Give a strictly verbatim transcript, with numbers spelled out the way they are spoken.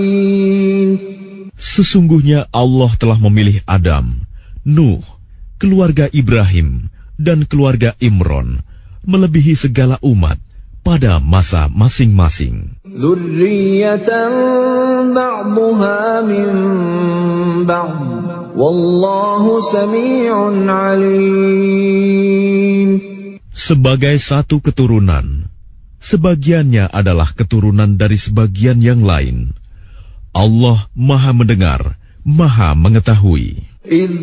Sesungguhnya Allah telah memilih Adam, Nuh, keluarga Ibrahim, dan keluarga Imron, melebihi segala umat pada masa masing-masing. Dzurriyyatan ba'dhuha min ba'd, wallahu sami'un 'alim. Sebagai satu keturunan, sebagiannya adalah keturunan dari sebagian yang lain. Allah Maha Mendengar, Maha Mengetahui.